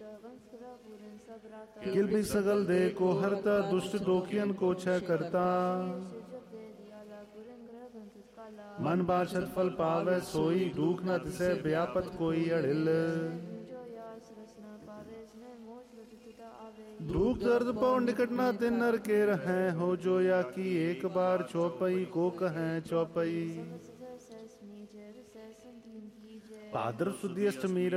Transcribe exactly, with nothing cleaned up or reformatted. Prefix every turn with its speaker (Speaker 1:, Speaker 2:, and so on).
Speaker 1: गिल भी सगल दे को हरता, दुष्ट दोखियन को छह करता। मन बाछत फल पावे सोई, दुख न तिसे व्यापत कोई अड़िल। दुख दर्द पौ निकट ना तिन नर के रहें, हो जो या की एक बार चौपई को कहें चौपई। भाद्र सुदी अष्टमी